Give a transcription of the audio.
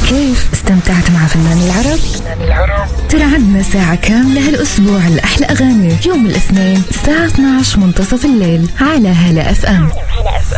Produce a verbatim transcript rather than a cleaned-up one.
كيف استمتعت مع فنان العرب؟ ترى عندنا ساعة كاملة هالأسبوع لأحلى أغاني، يوم الاثنين الساعة اثنعش منتصف الليل على هلا أف أم.